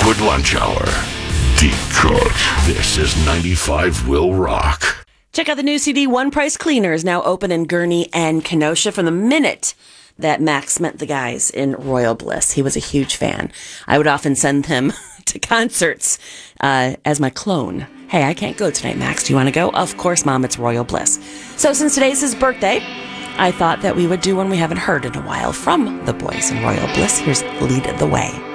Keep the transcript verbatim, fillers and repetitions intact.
Liquid Lunch Hour. Deep cut. This is ninety-five Will Rock. Check out the new C D, One Price Cleaner, is now open in Gurnee and Kenosha. From the minute that Max met the guys in Royal Bliss, he was a huge fan. I would often send him to concerts uh, as my clone. Hey, I can't go tonight, Max. Do you want to go? Of course, Mom, it's Royal Bliss. So since today's his birthday, I thought that we would do one we haven't heard in a while from the boys in Royal Bliss. Here's Lead the Way.